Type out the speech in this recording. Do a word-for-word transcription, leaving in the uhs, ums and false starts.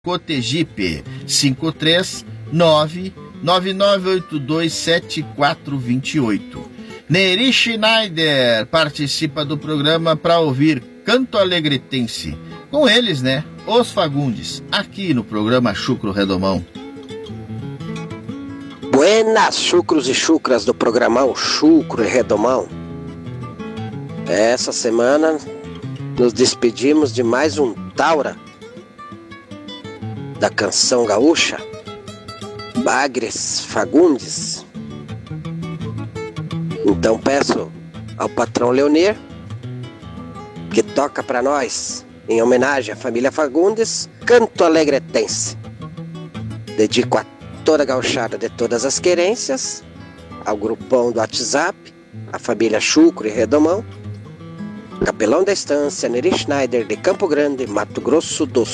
Cotegipe, cinco três nove nove nove oito dois sete quatro dois oito. Neri Schneider participa do programa para ouvir Canto Alegretense. Com eles, né? Os Fagundes, aqui no programa Chucro Redomão. Buenas, chucros e chucras do programão Chucro e Redomão. Essa semana nos despedimos de mais um Taura da canção gaúcha, Bagres Fagundes. Então peço ao patrão Leonir que toca para nós, em homenagem à família Fagundes, Canto Alegretense. Dedico a toda a gauchada de todas as querências, ao grupão do WhatsApp, a família Chucro e Redomão, Capelão da Estância, Neri Schneider de Campo Grande, Mato Grosso do Sul.